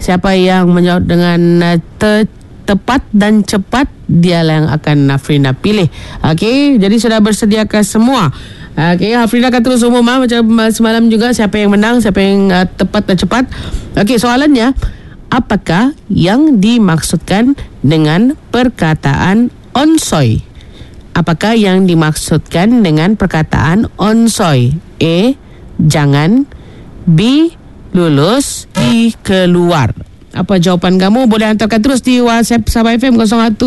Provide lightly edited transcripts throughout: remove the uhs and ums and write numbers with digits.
Siapa yang menjawab dengan tepat dan cepat, dialah yang akan Afrina pilih. Okey, jadi sudah bersediakah semua? Okey, Afrina akan terus umum macam semalam juga, siapa yang menang, siapa yang tepat dan cepat. Okey, soalannya, apakah yang dimaksudkan dengan perkataan onsoi? Apakah yang dimaksudkan dengan perkataan onsoi? A. Jangan. B. Lulus. C. Keluar. Apa jawapan kamu? Boleh hantarkan terus di WhatsApp Sabah FM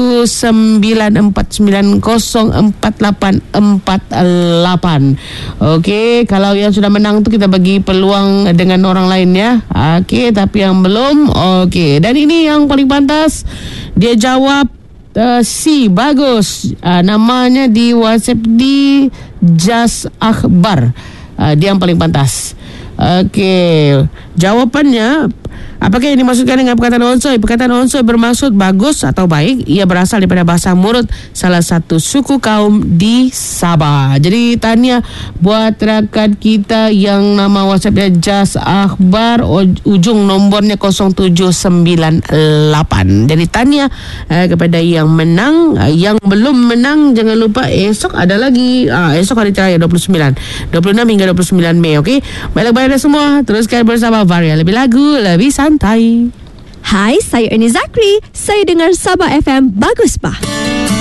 0199048848. Okey, kalau yang sudah menang tu kita bagi peluang dengan orang lain ya. Okey, tapi yang belum, okey. Dan ini yang paling pantas, dia jawab C. Bagus. Namanya di WhatsApp di Jas Akhbar. Dia yang paling pantas. Okey, jawapannya, apakah yang dimaksudkan dengan perkataan onsoi? Perkataan onsoi bermaksud bagus atau baik. Ia berasal daripada bahasa Murut, salah satu suku kaum di Sabah. Jadi tahniah buat rakan kita yang nama WhatsApp dia Jas Akhbar, ujung nombornya 0798. Jadi tahniah kepada yang menang. Yang belum menang, jangan lupa esok ada lagi. Esok hari terakhir 26 hingga 29 Mei. Okey, baiklah semua, teruskan bersama Varia. Lebih lagu, lebih santai. Hai, saya Ernie Zakri. Saya dengar Sabah FM. Bagus, Pak.